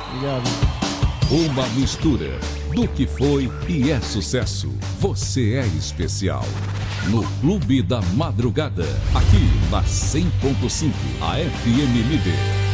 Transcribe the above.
Obrigado. Uma mistura do que foi e é sucesso. Você é especial. No Clube da Madrugada, aqui na 100.5, a FM Líder.